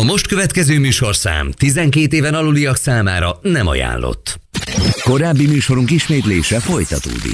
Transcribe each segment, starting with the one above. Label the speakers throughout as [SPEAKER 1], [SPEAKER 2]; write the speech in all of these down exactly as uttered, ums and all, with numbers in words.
[SPEAKER 1] A most következő műsorszám tizenkét éven aluliak számára nem ajánlott.
[SPEAKER 2] Korábbi műsorunk ismétlése folytatódik.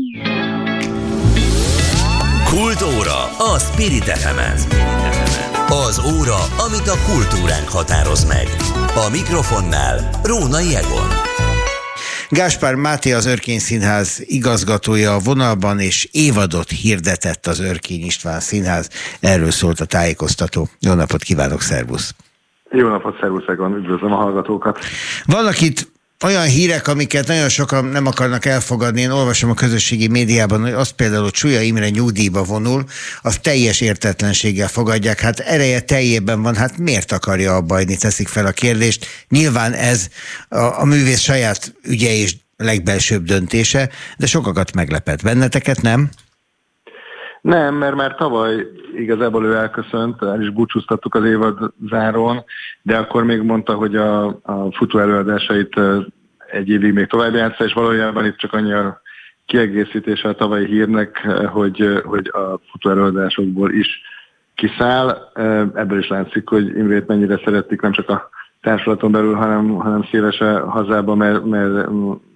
[SPEAKER 3] Kultúra a Spirit ef emen. Az óra, amit a kultúránk határoz meg. A mikrofonnál Rónai Egon.
[SPEAKER 4] Gáspár Máté, az Örkény Színház igazgatója a vonalban, és évadot hirdetett az Örkény István Színház. Erről szólt a tájékoztató. Jó napot kívánok, szervusz!
[SPEAKER 5] Jó napot, szervusz Egon, üdvözlöm a hallgatókat!
[SPEAKER 4] Vannak itt olyan hírek, amiket nagyon sokan nem akarnak elfogadni. Én olvasom a közösségi médiában, hogy azt például, hogy Csuja Imre nyugdíjba vonul, azt teljes értetlenséggel fogadják. Hát ereje teljében van, hát miért akarja abba hagyni, teszik fel a kérdést. Nyilván ez a, a művész saját ügye és legbelsőbb döntése, de sokakat meglepett. Benneteket nem?
[SPEAKER 5] Nem, mert már tavaly igazából ő elköszönt, el is búcsúztattuk az évad zárón, de akkor még mondta, hogy a, a futó előadásait egy évig még tovább játsza, és valójában itt csak annyi a kiegészítése a tavalyi hírnek, hogy, hogy a futó előadásokból is kiszáll. Ebből is látszik, hogy Imrét mennyire szeretik nem csak a társulaton belül, hanem, hanem széles a hazában, mert, mert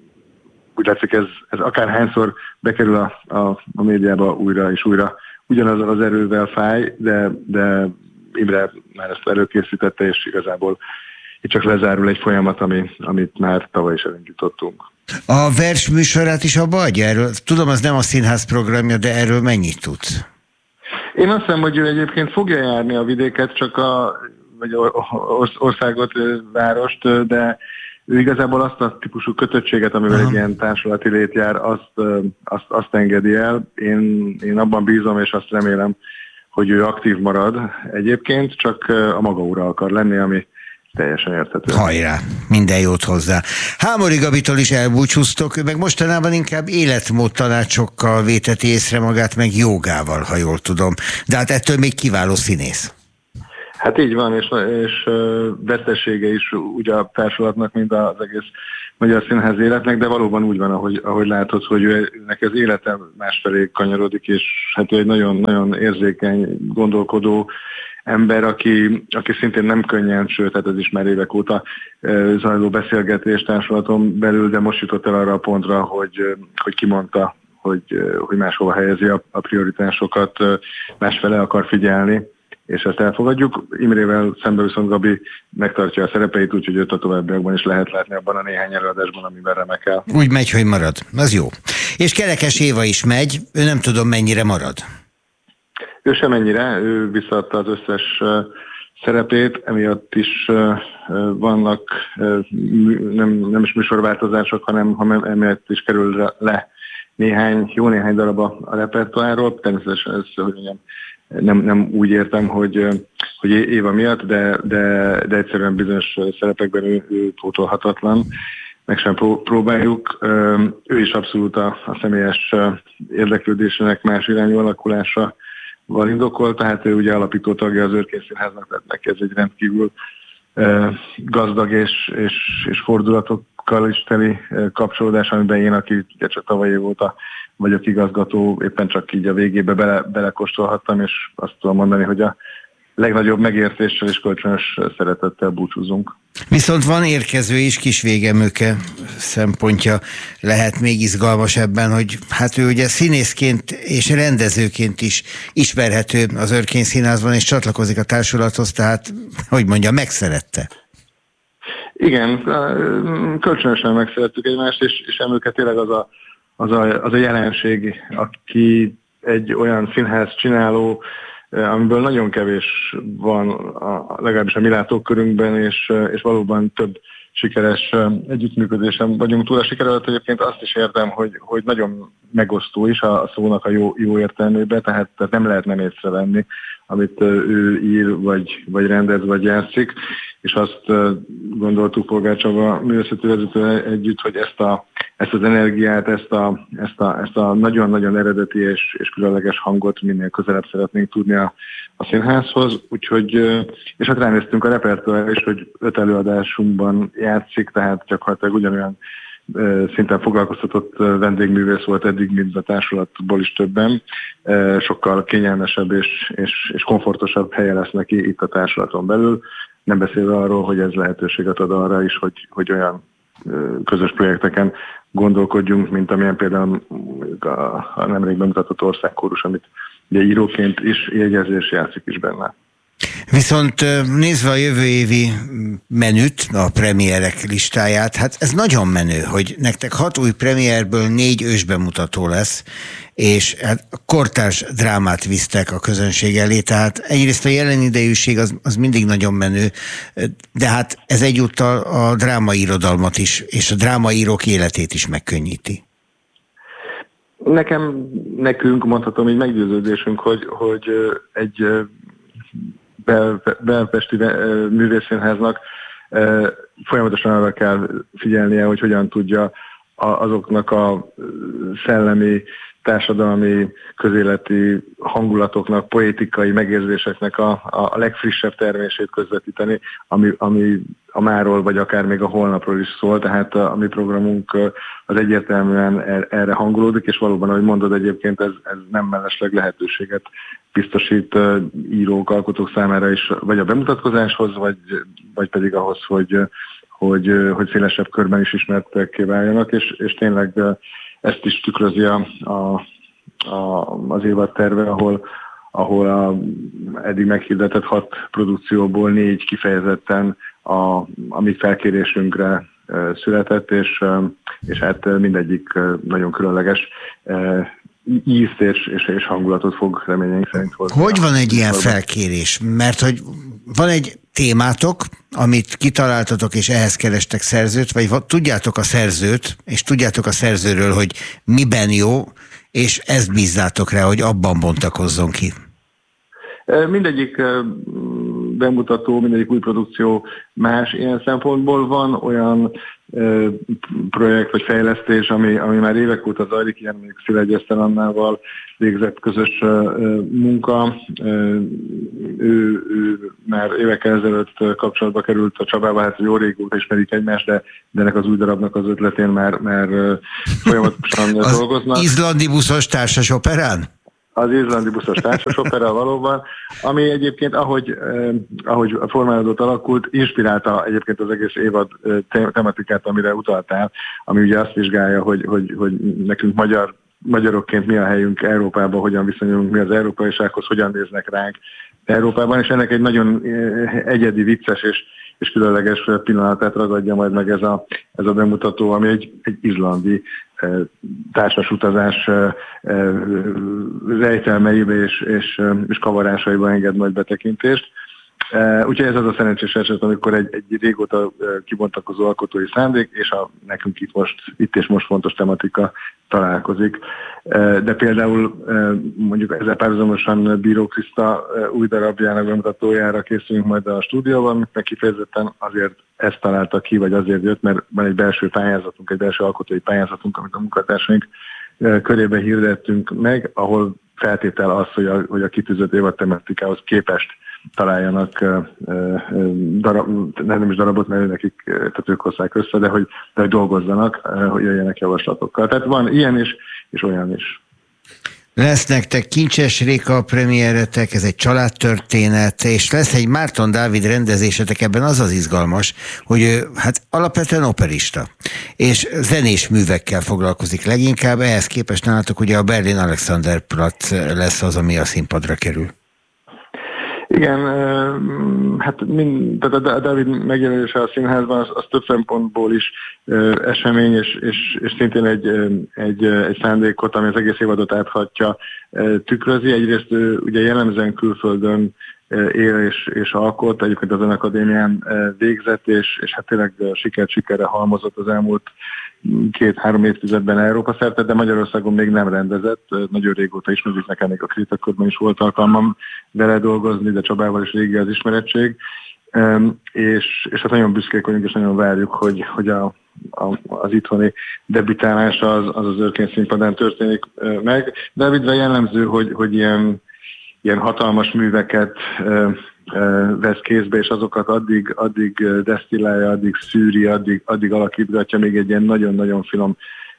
[SPEAKER 5] úgy látszik, ez, ez akárhányszor bekerül a, a, a médiába újra és újra. Ugyanazzal az erővel fáj, de, de Imre már ezt előkészítette, és igazából itt csak lezárul egy folyamat, ami, amit már tavaly is elindítottunk.
[SPEAKER 4] A versműsorát is abba adja erről? Tudom, az nem a színház programja, de erről mennyit tudsz?
[SPEAKER 5] Én azt hiszem, hogy ő egyébként fogja járni a vidéket, csak a vagy országot, várost, de ő igazából azt a típusú kötöttséget, amivel Aha. egy ilyen társulati lét jár, azt, azt, azt engedi el. Én, én abban bízom, és azt remélem, hogy ő aktív marad egyébként, csak a maga ura akar lenni, ami teljesen érthető.
[SPEAKER 4] Hajrá, minden jót hozzá. Hámori Gabitól is elbúcsúztok, ő meg mostanában inkább életmód tanácsokkal véteti észre magát, meg jogával, ha jól tudom. De hát ettől még kiváló színész.
[SPEAKER 5] Hát így van, és, és vesztesége is úgy a társulatnak, mint az egész magyar színház életnek, de valóban úgy van, ahogy, ahogy látod, hogy őnek az élete másfelé kanyarodik, és hát ő egy nagyon-nagyon érzékeny, gondolkodó ember, aki, aki szintén nem könnyen, sőt, hát ez is már évek óta zajló beszélgetés társulaton belül, de most jutott el arra a pontra, hogy, hogy kimondta, hogy, hogy máshova helyezi a, a prioritásokat, másfele akar figyelni, és ezt elfogadjuk. Imrével szemben viszont Gabi megtartja a szerepeit, úgyhogy őt a továbbiakban is lehet látni abban a néhány előadásban, amiben remekel.
[SPEAKER 4] Úgy megy, hogy marad. Az jó. És Kerekes Éva is megy, ő nem tudom mennyire marad.
[SPEAKER 5] Ő sem ennyire, ő visszaadta az összes szerepét, emiatt is vannak nem, nem is műsorváltozások, hanem, hanem emiatt is kerül le néhány, jó néhány darab a, a repertoárról. Természetesen ez, hogy mondjam, Nem, nem úgy értem, hogy, hogy Éva miatt, de, de, de egyszerűen bizonyos szerepekben ő, ő pótolhatatlan, meg sem próbáljuk. Ő is abszolút a, a személyes érdeklődésének más irányú alakulása val indokolt, tehát ő ugye alapító tagja az Örkény Színháznak, tehát neki ez egy rendkívül gazdag és, és, és fordulatokkal is teli kapcsolódás, amiben én, aki ugye csak tavaly év óta vagyok igazgató, éppen csak így a végébe bele, belekóstolhattam, és azt tudom mondani, hogy a legnagyobb megértéssel és kölcsönös szeretettel búcsúzunk.
[SPEAKER 4] Viszont van érkező is, Kis Végemőke szempontja lehet még izgalmas ebben, hogy hát ő ugye színészként és rendezőként is ismerhető az Örkény Színházban, és csatlakozik a társulathoz, tehát, hogy mondja, megszerette.
[SPEAKER 5] Igen, kölcsönösen megszerettük egymást, és, és Emőke tényleg az a Az a, az a jelenség, aki egy olyan színház csináló, amiből nagyon kevés van, a, legalábbis a mi látókörünkben, és, és valóban több sikeres együttműködésen vagyunk túl. A siker alatt egyébként azt is értem, hogy, hogy nagyon megosztó is a, a szónak a jó, jó értelmében, tehát, tehát nem lehet nem észrevenni, amit ő ír, vagy, vagy rendez, vagy játszik, és azt gondoltuk Polgár Csaba művészeti vezető együtt, hogy ezt, a, ezt az energiát, ezt a, ezt a, ezt a nagyon-nagyon eredeti és, és különleges hangot minél közelebb szeretnénk tudni a, a színházhoz, úgyhogy, és hát ránéztünk a repertoárra is, hogy öt előadásunkban játszik, tehát gyakorlatilag ugyanolyan szinten foglalkoztatott vendégművész volt eddig, mint a társulatból is többen. Sokkal kényelmesebb és, és, és komfortosabb helye lesz neki itt a társulaton belül. nem beszélve arról, hogy ez lehetőséget ad arra is, hogy, hogy olyan közös projekteken gondolkodjunk, mint amilyen például a, a nemrég bemutatott országkórus, amit ugye íróként is jegyezés játszik is benne.
[SPEAKER 4] Viszont nézve a jövő évi menüt, a premierek listáját, hát ez nagyon menő, hogy nektek hat új premierből négy ősbemutató lesz, és hát kortárs drámát visztek a közönség elé, tehát egyrészt a jelen idejűség az, az mindig nagyon menő, de hát ez egyúttal a drámairodalmat is, és a drámaírók életét is megkönnyíti.
[SPEAKER 5] Nekem, nekünk mondhatom, így meggyőződésünk, hogy, hogy egy belpesti művészszínháznak folyamatosan arra kell figyelnie, hogy hogyan tudja azoknak a szellemi, társadalmi, közéleti hangulatoknak, poétikai megérzéseknek a, a legfrissebb termését közvetíteni, ami, ami a máról, vagy akár még a holnapról is szól, tehát a, a mi programunk az egyértelműen er, erre hangolódik, és valóban, ahogy mondod, egyébként ez, ez nem mellesleg lehetőséget biztosít uh, írók, alkotók számára is, vagy a bemutatkozáshoz, vagy, vagy pedig ahhoz, hogy, hogy, hogy szélesebb körben is ismertekké váljanak, és, és tényleg uh, ezt is tükrözi a, a, a, az évad terve, ahol, ahol a eddig meghirdetett hat produkcióból négy kifejezetten a, a mi felkérésünkre uh, született, és, uh, és hát mindegyik uh, nagyon különleges uh, ízt és, és, és hangulatot fog reményeink szerint hozni.
[SPEAKER 4] Hogy van egy ilyen felkérés? Mert hogy van egy témátok, amit kitaláltatok, és ehhez kerestek szerzőt, vagy tudjátok a szerzőt, és tudjátok a szerzőről, hogy miben jó, és ezt bízzátok rá, hogy abban bontakozzon ki.
[SPEAKER 5] Mindegyik bemutató, mindegyik új produkció más ilyen szempontból. Van olyan projekt vagy fejlesztés, ami, ami már évek óta zajlik, ilyen még Szilágyi Eszter Annával végzett közös munka. Ő, ő már évekkel ezelőtt kapcsolatba került a Csabával, hát jó régóta ismerik egymást, de, de ennek az új darabnak az ötletén már, már folyamatosan dolgoznak.
[SPEAKER 4] Az izlandi buszos társas operán?
[SPEAKER 5] Az izlandi buszos társas opera valóban, ami egyébként, ahogy, eh, ahogy a formálódott alakult, inspirálta egyébként az egész évad te- tematikát, amire utaltál, ami ugye azt vizsgálja, hogy, hogy, hogy nekünk magyar, magyarokként mi a helyünk Európában, hogyan viszonyulunk mi az európaisághoz, hogyan néznek ránk Európában, és ennek egy nagyon egyedi, vicces és, és különleges pillanatát ragadja majd meg ez a, ez a bemutató, ami egy, egy izlandi társas utazás rejtelmeibe és, és, és kavarásaiba enged majd betekintést. Úgyhogy ez az a szerencsés eset, amikor egy, egy régóta kibontakozó alkotói szándék, és a nekünk itt, most, itt és most fontos tematika találkozik. De például mondjuk ezzel párhuzamosan Bíró Kriszta új darabjának bemutatójára készülünk majd a stúdióban, amit meg kifejezetten azért ezt találta ki, vagy azért jött, mert van egy belső pályázatunk, egy belső alkotói pályázatunk, amit a munkatársaink körében hirdettünk meg, ahol feltétel az, hogy a, hogy a kitűzött évad tematikához képest találjanak darab, nem is darabot, mert nekik, tehát ők hozzák össze, de hogy, de hogy dolgozzanak, hogy jöjjenek javaslatokkal. Tehát van ilyen is, és olyan is.
[SPEAKER 4] Lesz nektek Kincses Réka premiéretek, ez egy családtörténet, és lesz egy Márton Dávid rendezésetek, ebben az az izgalmas, hogy ő hát alapvetően operista, és zenés művekkel foglalkozik leginkább, ehhez képest nálatok ugye a Berlin Alexanderplatz lesz az, ami a színpadra kerül.
[SPEAKER 5] Igen, hát mind, tehát a Dávid megjelenése a színházban az, az több szempontból is esemény, és, és, és szintén egy, egy, egy szándékot, ami az egész évadot áthatja, tükrözi. Egyrészt ugye jellemzően külföldön él és, és alkot, egyébként az Önakadémián végzett, és, és hát tényleg sikert sikerre halmozott az elmúlt két-három évtizedben Európa szerte, de Magyarországon még nem rendezett. Nagyon régóta ismerjük, nekem még a Kritakörben is volt alkalmam vele dolgozni, de Csabával is régi az ismerettség. És, és hát nagyon büszkék vagyunk, és nagyon várjuk, hogy, hogy a, a, az itthoni debütálás az az, az Örkény színpadán történik meg. Dávidra jellemző, hogy, hogy ilyen, ilyen hatalmas műveket vesz kézbe, és azokat addig, addig desztillálja, addig szűri, addig, addig alakítgatja még egy ilyen nagyon-nagyon finom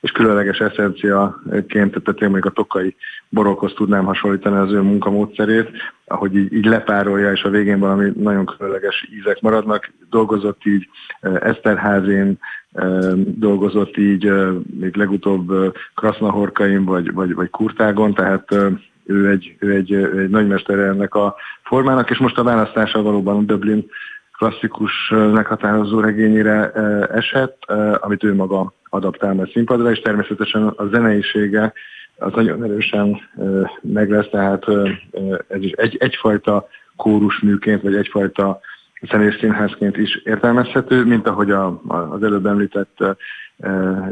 [SPEAKER 5] és különleges eszenciaként, tehát mondjuk a tokai borokhoz tudnám hasonlítani az ő munkamódszerét, ahogy így, így lepárolja, és a végén valami nagyon különleges ízek maradnak. Dolgozott így Eszterházén, dolgozott így még legutóbb Krasznahorkain vagy, vagy, vagy Kurtágon, tehát ő egy, ő egy, ő egy nagymestere ennek a formának, és most a választása valóban Dublin klasszikus meghatározó regényére esett, amit ő maga adaptál majd színpadra, és természetesen a zeneisége az nagyon erősen meg lesz, tehát ez is egy, egyfajta kórusműként, vagy egyfajta zenés színházként is értelmezhető, mint ahogy a, az előbb említett uh, uh,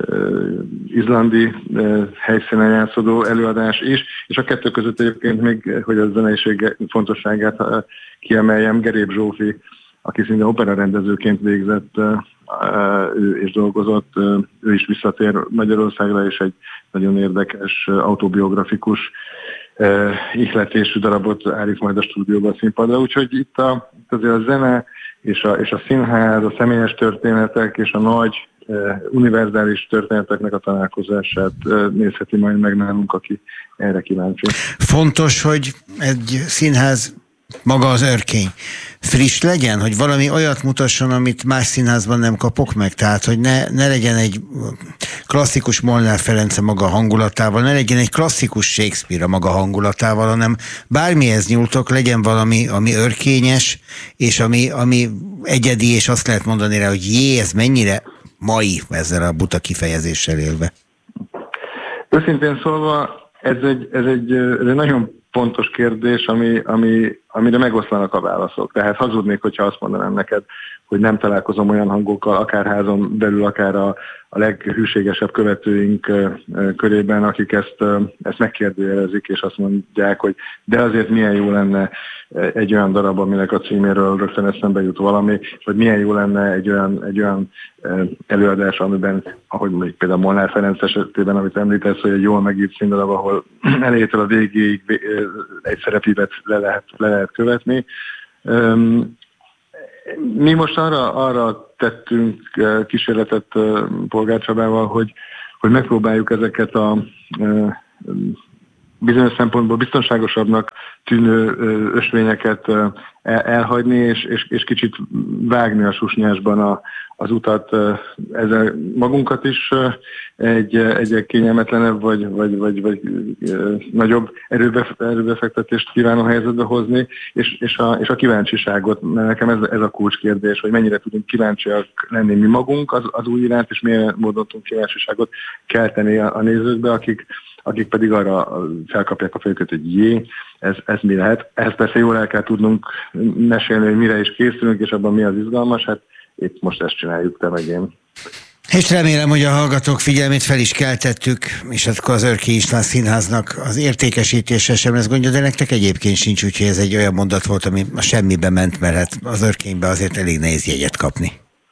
[SPEAKER 5] izlandi uh, helyszínen játszódó előadás is, és a kettő között egyébként még, hogy a zeneiség fontosságát uh, kiemeljem, Geréb Zsófi, aki szinte operarendezőként végzett uh, ő és dolgozott, uh, ő is visszatér Magyarországra, és egy nagyon érdekes uh, autobiografikus uh, ihletésű darabot állít majd a stúdióba a színpadra, úgyhogy itt, a, itt azért a zene és a, és a színház, a személyes történetek és a nagy uh, univerzális történeteknek a találkozását uh, nézheti majd meg nálunk, aki erre kíváncsi.
[SPEAKER 4] Fontos, hogy egy színház maga az Örkény friss legyen, hogy valami olyat mutasson, amit más színházban nem kapok meg, tehát hogy ne, ne legyen egy klasszikus Molnár Ferenc maga hangulatával, ne legyen egy klasszikus Shakespeare maga hangulatával, hanem bármihez nyúltok, legyen valami, ami örkényes, és ami, ami egyedi, és azt lehet mondani rá, hogy jé, ez mennyire mai, ezzel a buta kifejezéssel élve.
[SPEAKER 5] Őszintén szólva, ez egy, ez egy, ez egy nagyon pontos kérdés, ami, ami, amire megoszlanak a válaszok. Tehát hazudnék, hogyha azt mondanám neked, hogy nem találkozom olyan hangokkal, akár házon belül, akár a, a leghűségesebb követőink körében, akik ezt, ezt megkérdőjelezik, és azt mondják, hogy de azért milyen jó lenne egy olyan darab, aminek a címéről rögtön eszembe jut valami, vagy milyen jó lenne egy olyan, egy olyan előadás, amiben, ahogy mondjuk például Molnár Ferenc esetében, amit említesz, hogy egy jól megírt színdarab, ahol elejétől a végéig egy szerepívet le lehet, le lehet követni. Mi most arra, arra tettünk kísérletet Polgár Csabával, hogy, hogy megpróbáljuk ezeket a bizonyos szempontból biztonságosabbnak tűnő ösvényeket elhagyni, és, és, és kicsit vágni a susnyásban a, az utat, ezzel magunkat is egy, egy kényelmetlenebb vagy, vagy, vagy, vagy nagyobb erőbe, erőbefektetést kívánó helyzetbe hozni, és, és, a, és a kíváncsiságot, mert nekem ez, ez a kulcskérdés, hogy mennyire tudunk kíváncsiak lenni mi magunk az, az új iránt, és milyen módon tudunk kíváncsiságot kelteni a, a nézőkbe, akik akik pedig arra felkapják a fejüket, hogy jé, ez, ez mi lehet. Ehhez persze jól el kell tudnunk mesélni, hogy mire is készülünk, és abban mi az izgalmas, hát itt most ezt csináljuk, te meg én.
[SPEAKER 4] És remélem, hogy a hallgatók figyelmét fel is keltettük, és akkor az Örkény István Színháznak az értékesítése sem lesz gondja, de nektek egyébként sincs, úgyhogy ez egy olyan mondat volt, ami a semmibe ment, mert hát az Örkénybe azért elég nehéz jegyet kapni.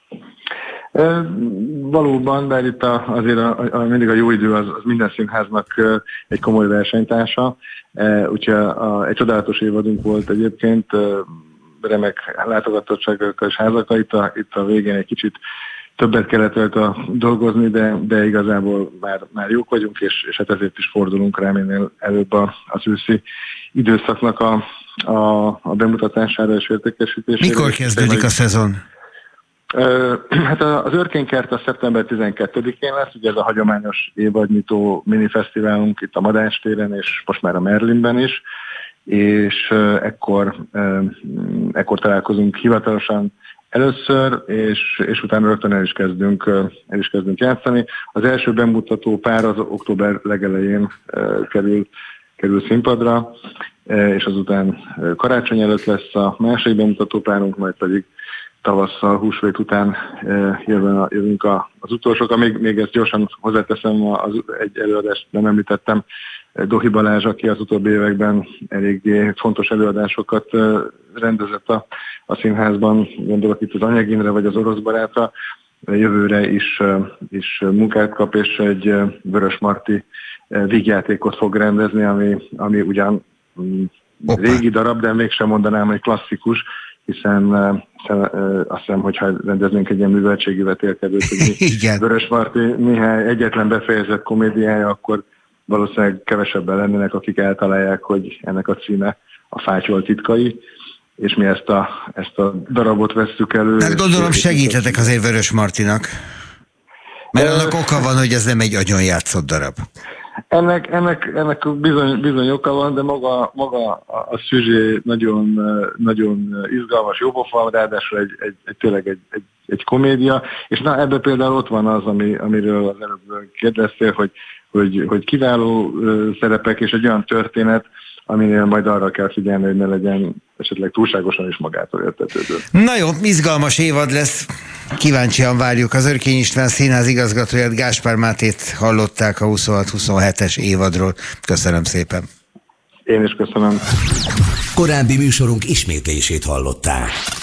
[SPEAKER 5] E, valóban, de itt a, azért a, a, mindig a jó idő az, az minden színháznak egy komoly versenytársa, e, úgyhogy a, a, egy csodálatos évadunk volt egyébként, e, remek látogatottságokkal és házakkal, itt a, itt a végén egy kicsit többet kellett rajta dolgozni, de, de igazából már, már jók vagyunk, és, és hát ezért is fordulunk rá minél előbb az őszi időszaknak a, a, a bemutatására és értékesítésére.
[SPEAKER 4] Mikor kezdődik a szezon?
[SPEAKER 5] Hát az Örkénykert a szeptember tizenkettedikén lesz, ugye ez a hagyományos évadnyitó minifesztiválunk itt a Madách téren, és most már a Merlinben is, és ekkor, ekkor találkozunk hivatalosan először, és, és utána rögtön el is, kezdünk, el is kezdünk játszani. Az első bemutató pár az október legelején kerül, kerül színpadra, és azután karácsony előtt lesz a második bemutató párunk, majd pedig tavasszal, húsvét után jövünk, jövünk az utolsók. Még, még ezt gyorsan hozzáteszem, az, egy előadást nem említettem, Dohi Balázs, aki az utóbbi években eléggé fontos előadásokat rendezett a, a színházban, gondolok itt az Anyagimre vagy az Orosz Barátra, jövőre is, is munkát kap, és egy Vörös Marti vígjátékot fog rendezni, ami, ami ugyan Opa. régi darab, de mégsem mondanám, hogy klasszikus, hiszen, hiszen azt hiszem, hogyha rendeznénk egy ilyen műveltségi vetélkedőt, hogy mi Vörösmarty Mihály egyetlen befejezett komédiája, akkor valószínűleg kevesebben lennének, akik eltalálják, hogy ennek a címe a Fátyol titkai, és mi ezt a, ezt a darabot vesszük elő.
[SPEAKER 4] Hát gondolom segítetek azért Vörösmartynak, mert annak oka van, hogy ez nem egy agyon játszott darab.
[SPEAKER 5] Ennek, ennek, ennek bizony, bizony oka van, de maga, maga a, a szüzsé nagyon, nagyon izgalmas, jópofa, ráadásul egy, egy, egy, tényleg egy, egy, egy komédia, és na ebben például ott van az, ami, amiről az előbb kérdeztél, hogy, hogy, hogy kiváló szerepek és egy olyan történet, aminél majd arra kell figyelni, hogy ne legyen esetleg túlságosan is magától értetődő.
[SPEAKER 4] Na jó, izgalmas évad lesz. Kíváncsian várjuk. Az Örkény István Színház igazgatóját, Gáspár Mátét hallották a huszonhat huszonhetes évadról. Köszönöm szépen.
[SPEAKER 5] Én is köszönöm.
[SPEAKER 3] Korábbi műsorunk ismétlését hallották.